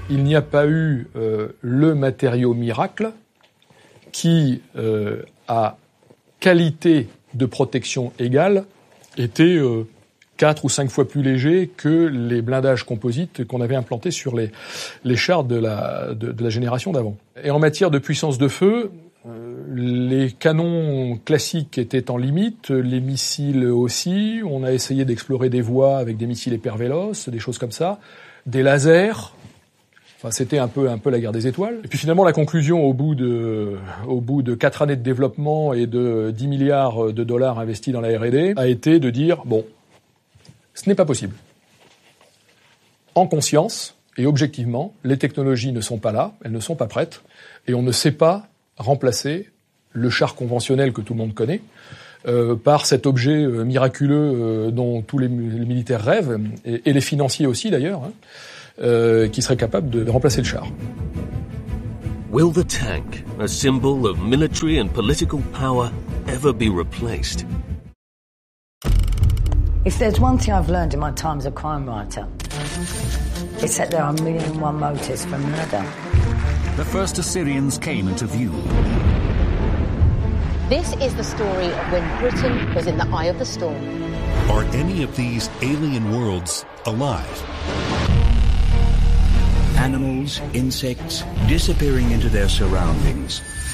il n'y a pas eu le matériau miracle qui, à qualité de protection égale, était 4 ou 5 fois plus léger que les blindages composites qu'on avait implantés sur les chars de la génération d'avant. Et en matière de puissance de feu, les canons classiques étaient en limite, les missiles aussi. On a essayé d'explorer des voies avec des missiles hypervéloces, des choses comme ça, des lasers. Enfin, c'était un peu la guerre des étoiles. Et puis finalement, la conclusion au bout de 4 années de développement et de 10 milliards de dollars investis dans la R&D a été de dire bon, ce n'est pas possible. En conscience et objectivement, les technologies ne sont pas là, elles ne sont pas prêtes, et on ne sait pas remplacer le char conventionnel que tout le monde connaît par cet objet miraculeux dont tous les militaires rêvent, et les financiers aussi d'ailleurs, qui serait capable de remplacer le char. Will the tank, a symbol of military and political power, ever be replaced? If there's one thing I've learned in my time as a crime writer, it's that there are 1,000,001 motives for murder. The first Assyrians came into view. This is the story of when Britain was in the eye of the storm. Are any of these alien worlds alive? Animals, insects, disappearing into their surroundings,